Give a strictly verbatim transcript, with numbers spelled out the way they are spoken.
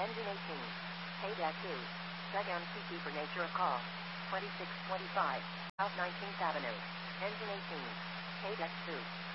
Engine eighteen. Paydeck two. Check M C T for nature of call. twenty-six twenty-five. South nineteenth Avenue. Engine eighteen. Paydeck two.